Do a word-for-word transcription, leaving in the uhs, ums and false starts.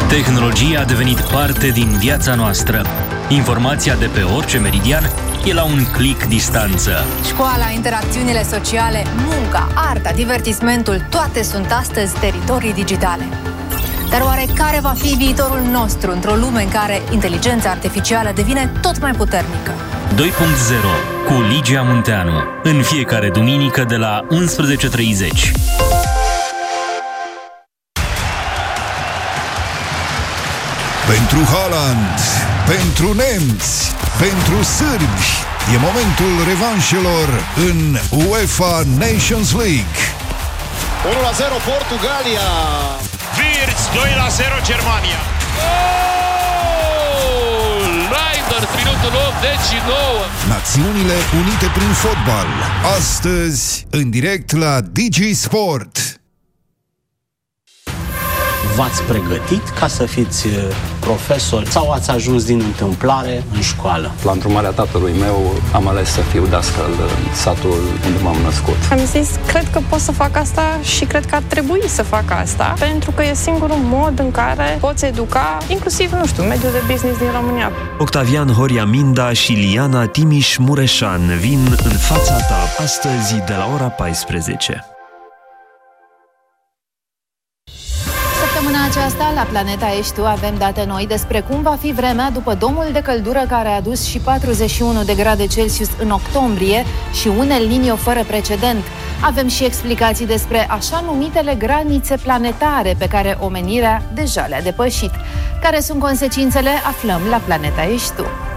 Tehnologia a devenit parte din viața noastră. Informația de pe orice meridian e la un click distanță. Școala, interacțiunile sociale, munca, arta, divertismentul, toate sunt astăzi teritorii digitale. Dar oare care va fi viitorul nostru într-o lume în care inteligența artificială devine tot mai puternică? doi punct zero cu Ligia Munteanu. În fiecare duminică de la unsprezece și treizeci. Pentru Haaland, pentru nemți, pentru sârbi, e momentul revanșelor în UEFA Nations League. unu la zero Portugalia. Wirtz, doi la zero Germania. Gol! Reinders, minutul optzeci și nouă. Națiunile Unite prin fotbal. Astăzi, în direct la Digi Sport. V-ați pregătit ca să fiți profesor sau ați ajuns din întâmplare în școală? La îndrumarea tatălui meu am ales să fiu dascăl în satul unde m-am născut. Am zis, cred că pot să fac asta și cred că ar trebui să fac asta, pentru că e singurul mod în care poți educa, inclusiv, nu știu, mediul de business din România. Octavian Horia Minda și Liana Timiș Mureșan vin în fața ta astăzi de la ora paisprezece. Săptămâna aceasta, la Planeta Ești Tu, avem date noi despre cum va fi vremea după domul de căldură care a adus și patruzeci și unu de grade Celsius în octombrie și un El Niño fără precedent. Avem și explicații despre așa numitele granițe planetare pe care omenirea deja le-a depășit. Care sunt consecințele? Aflăm la Planeta Ești Tu.